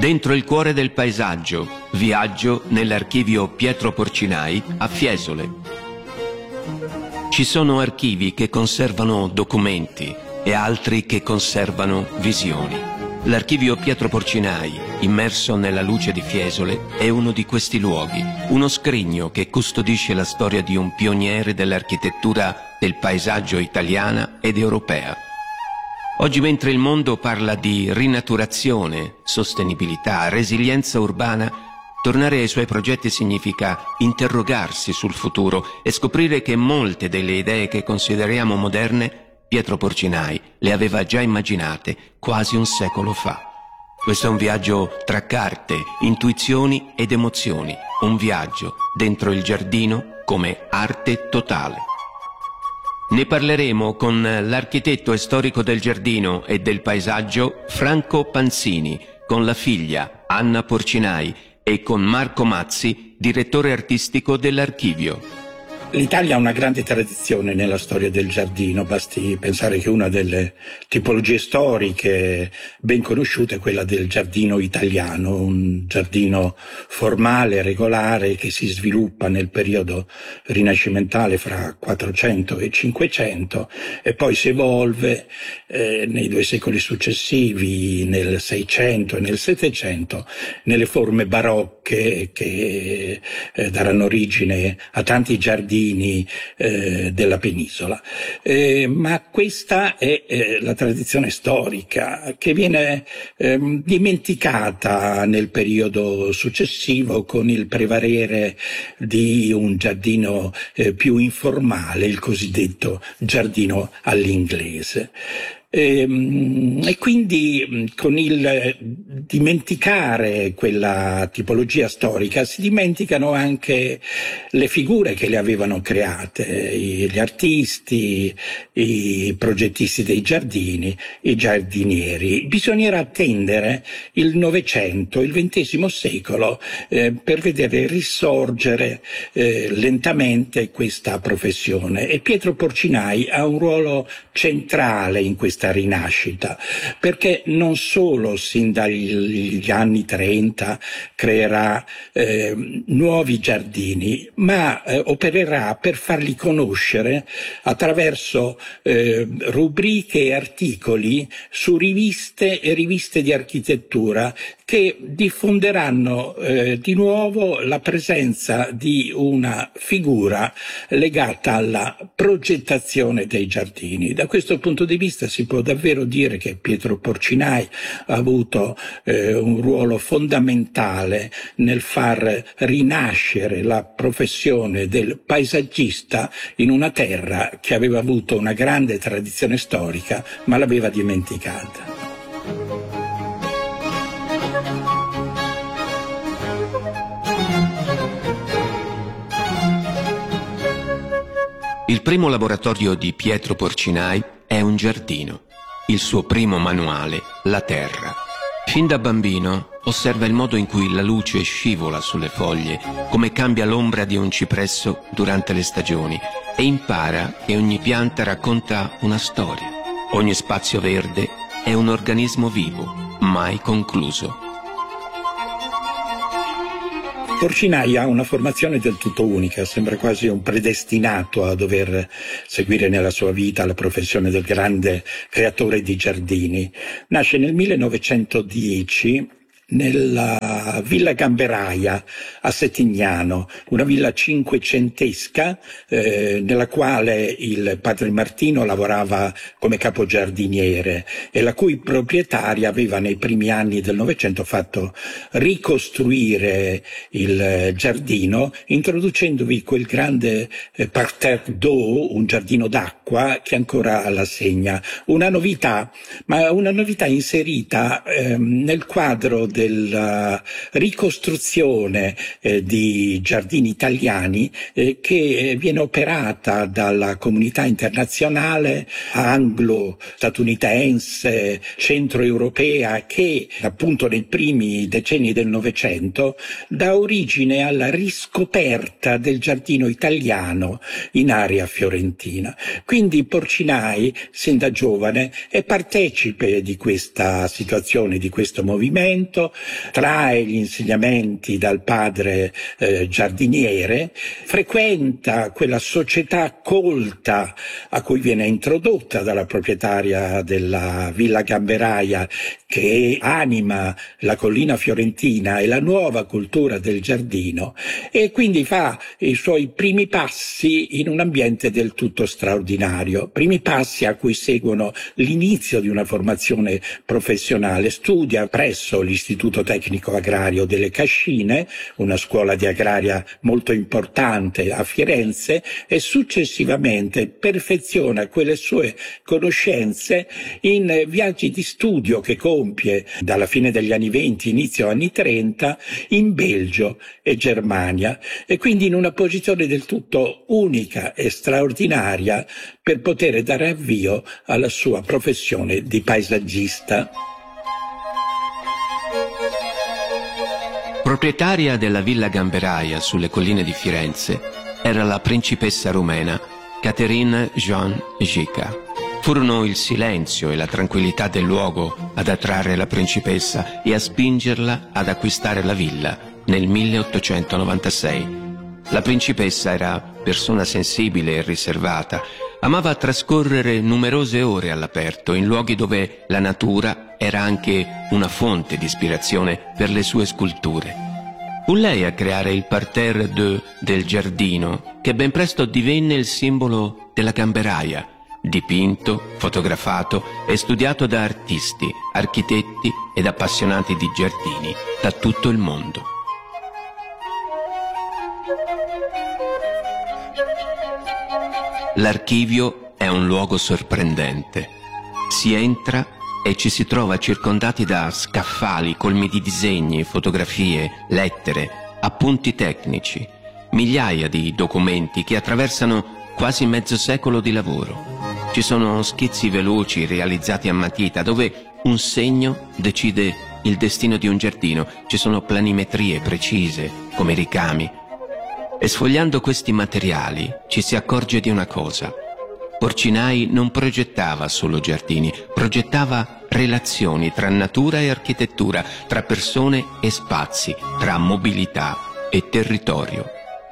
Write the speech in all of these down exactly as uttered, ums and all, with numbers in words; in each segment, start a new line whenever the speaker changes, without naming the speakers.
Dentro il cuore del paesaggio, viaggio nell'archivio Pietro Porcinai a Fiesole. Ci sono archivi che conservano documenti e altri che conservano visioni. L'archivio Pietro Porcinai, immerso nella luce di Fiesole, è uno di questi luoghi, uno scrigno che custodisce la storia di un pioniere dell'architettura del paesaggio italiana ed europea. Oggi, mentre il mondo parla di rinaturazione, sostenibilità, resilienza urbana, tornare ai suoi progetti significa interrogarsi sul futuro e scoprire che molte delle idee che consideriamo moderne, Pietro Porcinai le aveva già immaginate quasi un secolo fa. Questo è un viaggio tra carte, intuizioni ed emozioni, un viaggio dentro il giardino come arte totale. Ne parleremo con l'architetto e storico del giardino e del paesaggio Franco Panzini, con la figlia Anna Porcinai e con Marco Mazzi, direttore artistico dell'archivio.
L'Italia ha una grande tradizione nella storia del giardino, basti pensare che una delle tipologie storiche ben conosciute è quella del giardino italiano, un giardino formale, regolare, che si sviluppa nel periodo rinascimentale fra quattrocento e cinquecento e poi si evolve eh, nei due secoli successivi, nel Seicento e nel Settecento, nelle forme barocche che eh, daranno origine a tanti giardini Eh, della penisola. Eh, ma questa è eh, la tradizione storica che viene eh, dimenticata nel periodo successivo con il prevalere di un giardino eh, più informale, il cosiddetto giardino all'inglese. E, e quindi con il dimenticare quella tipologia storica si dimenticano anche le figure che le avevano create, gli artisti, i progettisti dei giardini, i giardinieri. Bisognerà attendere il Novecento, il ventesimo secolo eh, per vedere risorgere eh, lentamente questa professione, e Pietro Porcinai ha un ruolo centrale in questa rinascita, perché non solo sin dagli anni trenta creerà eh, nuovi giardini, ma eh, opererà per farli conoscere attraverso eh, rubriche e articoli su riviste e riviste di architettura che diffonderanno eh, di nuovo la presenza di una figura legata alla progettazione dei giardini. Da questo punto di vista si può davvero dire che Pietro Porcinai ha avuto eh, un ruolo fondamentale nel far rinascere la professione del paesaggista in una terra che aveva avuto una grande tradizione storica ma l'aveva dimenticata.
Il primo laboratorio di Pietro Porcinai è un giardino. Il suo primo manuale, La Terra. Fin da bambino osserva il modo in cui la luce scivola sulle foglie, come cambia l'ombra di un cipresso durante le stagioni, e impara che ogni pianta racconta una storia. Ogni spazio verde è un organismo vivo, mai concluso.
Porcinai ha una formazione del tutto unica, sembra quasi un predestinato a dover seguire nella sua vita la professione del grande creatore di giardini. Nasce nel millenovecentodieci nella Villa Gamberaia a Settignano, una villa cinquecentesca eh, nella quale il padre Martino lavorava come capogiardiniere e la cui proprietaria aveva nei primi anni del Novecento fatto ricostruire il giardino introducendovi quel grande eh, parterre d'eau, un giardino d'acqua che ancora la segna. Una novità, ma una novità inserita eh, nel quadro del ricostruzione eh, di giardini italiani eh, che viene operata dalla comunità internazionale anglo-statunitense, centroeuropea, che appunto nei primi decenni del Novecento dà origine alla riscoperta del giardino italiano in area fiorentina. Quindi Porcinai, sin da giovane, è partecipe di questa situazione, di questo movimento, trae gli insegnamenti dal padre eh, giardiniere, frequenta quella società colta a cui viene introdotta dalla proprietaria della Villa Gamberaia, che anima la collina fiorentina e la nuova cultura del giardino, e quindi fa i suoi primi passi in un ambiente del tutto straordinario, primi passi a cui seguono l'inizio di una formazione professionale. Studia presso l'Istituto Tecnico Agrario delle Cascine, una scuola di agraria molto importante a Firenze, e successivamente perfeziona quelle sue conoscenze in viaggi di studio che compie dalla fine degli anni venti, inizio anni trenta, in Belgio e Germania, e quindi in una posizione del tutto unica e straordinaria per poter dare avvio alla sua professione di paesaggista.
Proprietaria della Villa Gamberaia sulle colline di Firenze era la principessa rumena Catherine Jean Gica. Furono il silenzio e la tranquillità del luogo ad attrarre la principessa e a spingerla ad acquistare la villa nel milleottocentonovantasei. La principessa era persona sensibile e riservata, amava trascorrere numerose ore all'aperto in luoghi dove la natura era anche una fonte di ispirazione per le sue sculture. Fu lei a creare il parterre de, del giardino, che ben presto divenne il simbolo della Gamberaia, dipinto, fotografato e studiato da artisti, architetti ed appassionati di giardini da tutto il mondo. L'archivio è un luogo sorprendente. Si entra e ci si trova circondati da scaffali colmi di disegni, fotografie, lettere, appunti tecnici, migliaia di documenti che attraversano quasi mezzo secolo di lavoro. Ci sono schizzi veloci realizzati a matita dove un segno decide il destino di un giardino. Ci sono planimetrie precise come ricami. E sfogliando questi materiali ci si accorge di una cosa. Porcinai non progettava solo giardini, progettava relazioni tra natura e architettura, tra persone e spazi, tra mobilità e territorio.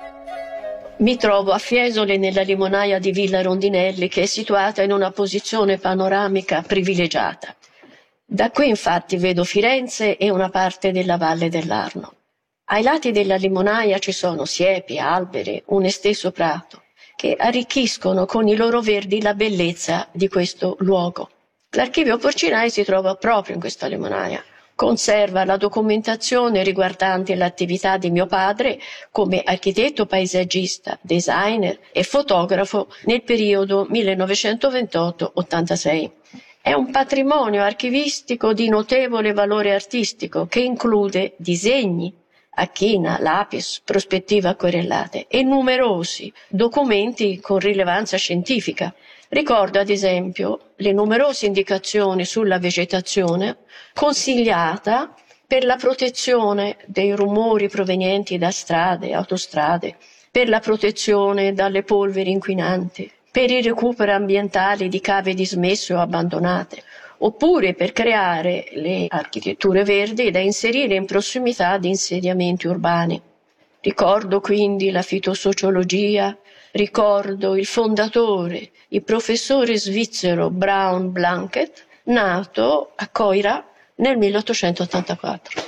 Mi trovo a Fiesole nella limonaia di Villa Rondinelli, che è situata in una posizione panoramica privilegiata. Da qui infatti vedo Firenze e una parte della Valle dell'Arno. Ai lati della limonaia ci sono siepi, alberi, un esteso prato, che arricchiscono con i loro verdi la bellezza di questo luogo. L'archivio Porcinai si trova proprio in questa limonaia. Conserva la documentazione riguardante l'attività di mio padre come architetto paesaggista, designer e fotografo nel periodo millenovecentoventotto ottantasei. È un patrimonio archivistico di notevole valore artistico che include disegni a china, lapis, prospettive acquerellate e numerosi documenti con rilevanza scientifica. Ricordo ad esempio le numerose indicazioni sulla vegetazione consigliata per la protezione dei rumori provenienti da strade, autostrade, per la protezione dalle polveri inquinanti, per il recupero ambientale di cave dismesse o abbandonate, oppure per creare le architetture verdi da inserire in prossimità di insediamenti urbani. Ricordo quindi la fitosociologia, ricordo il fondatore, il professore svizzero Braun Blanket, nato a Coira nel milleottocentottantaquattro.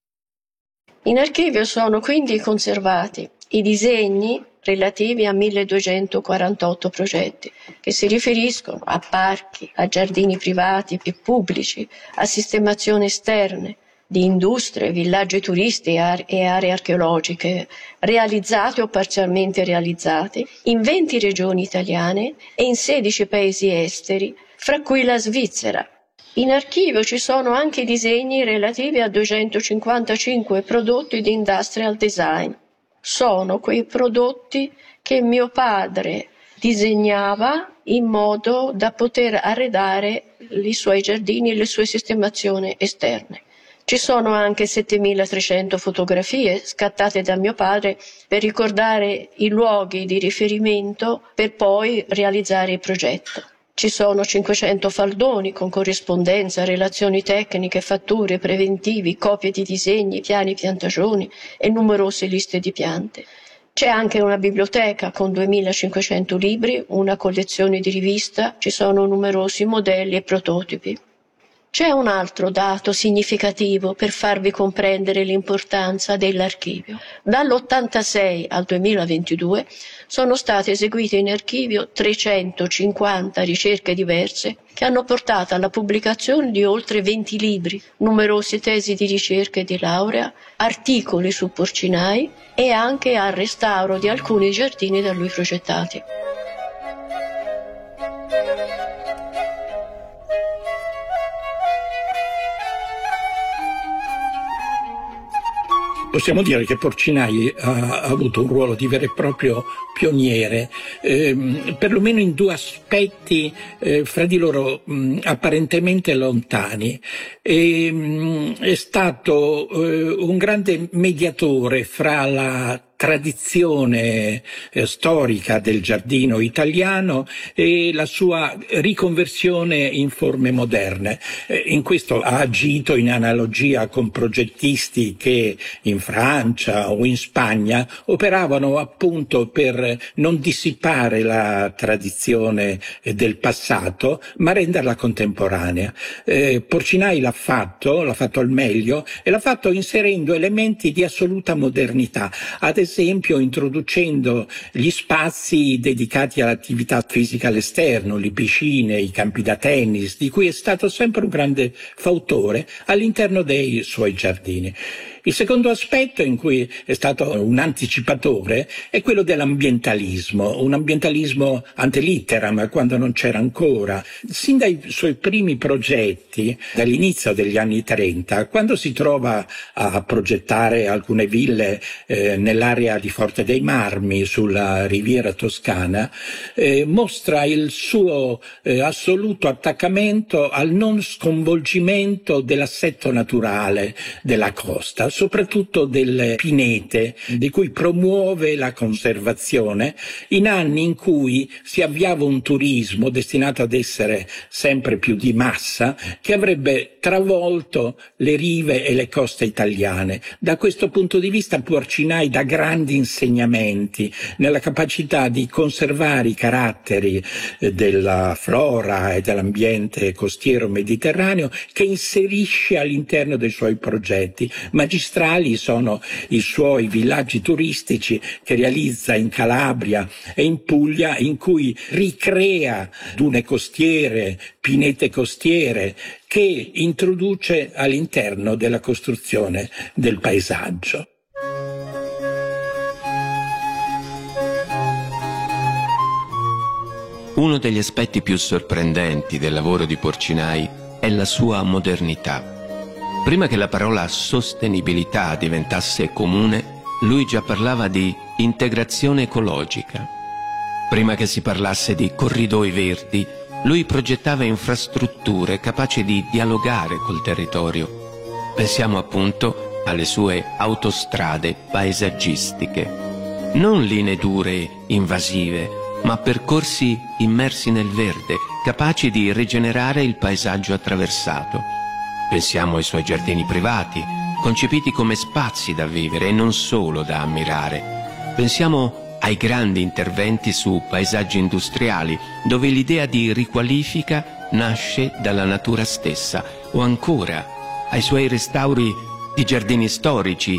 In archivio sono quindi conservati i disegni relativi a milleduecentoquarantotto progetti che si riferiscono a parchi, a giardini privati e pubblici, a sistemazioni esterne di industrie, villaggi turisti e aree archeologiche realizzate o parzialmente realizzate in venti regioni italiane e in sedici paesi esteri, fra cui la Svizzera. In archivio ci sono anche i disegni relativi a duecentocinquantacinque prodotti di industrial design. Sono quei prodotti che mio padre disegnava in modo da poter arredare i suoi giardini e le sue sistemazioni esterne. Ci sono anche settemilatrecento fotografie scattate da mio padre per ricordare i luoghi di riferimento per poi realizzare il progetto. Ci sono cinquecento faldoni con corrispondenza, relazioni tecniche, fatture, preventivi, copie di disegni, piani piantagioni e numerose liste di piante. C'è anche una biblioteca con duemilacinquecento libri, una collezione di riviste, ci sono numerosi modelli e prototipi. C'è un altro dato significativo per farvi comprendere l'importanza dell'archivio. Dall'ottantasei al duemilaventidue sono state eseguite in archivio trecentocinquanta ricerche diverse che hanno portato alla pubblicazione di oltre venti libri, numerose tesi di ricerca e di laurea, articoli su porcinai e anche al restauro di alcuni giardini da lui progettati.
Possiamo dire che Porcinai ha avuto un ruolo di vero e proprio pioniere, ehm, perlomeno in due aspetti eh, fra di loro mh, apparentemente lontani. E, mh, è stato eh, un grande mediatore fra la tradizione eh, storica del giardino italiano e la sua riconversione in forme moderne. Eh, in questo ha agito in analogia con progettisti che in Francia o in Spagna operavano appunto per non dissipare la tradizione eh, del passato, ma renderla contemporanea. Eh, Porcinai l'ha fatto, l'ha fatto al meglio e l'ha fatto inserendo elementi di assoluta modernità. Ad esempio introducendo gli spazi dedicati all'attività fisica all'esterno, le piscine, i campi da tennis, di cui è stato sempre un grande fautore all'interno dei suoi giardini. Il secondo aspetto in cui è stato un anticipatore è quello dell'ambientalismo, un ambientalismo ante litteram, quando non c'era ancora. Sin dai suoi primi progetti, dall'inizio degli anni trenta, quando si trova a progettare alcune ville eh, nell'area di Forte dei Marmi, sulla riviera toscana, eh, mostra il suo eh, assoluto attaccamento al non sconvolgimento dell'assetto naturale della costa, soprattutto delle pinete, di cui promuove la conservazione in anni in cui si avviava un turismo destinato ad essere sempre più di massa, che avrebbe travolto le rive e le coste italiane. Da questo punto di vista Porcinai dà grandi insegnamenti nella capacità di conservare i caratteri della flora e dell'ambiente costiero mediterraneo, che inserisce all'interno dei suoi progetti. Magistrali sono i suoi villaggi turistici che realizza in Calabria e in Puglia, in cui ricrea dune costiere, pinete costiere, che introduce all'interno della costruzione del paesaggio.
Uno degli aspetti più sorprendenti del lavoro di Porcinai è la sua modernità. Prima che la parola sostenibilità diventasse comune, lui già parlava di integrazione ecologica. Prima che si parlasse di corridoi verdi, lui progettava infrastrutture capaci di dialogare col territorio. Pensiamo appunto alle sue autostrade paesaggistiche. Non linee dure, invasive, ma percorsi immersi nel verde, capaci di rigenerare il paesaggio attraversato. Pensiamo ai suoi giardini privati, concepiti come spazi da vivere e non solo da ammirare. Pensiamo ai grandi interventi su paesaggi industriali, dove l'idea di riqualifica nasce dalla natura stessa, o ancora ai suoi restauri di giardini storici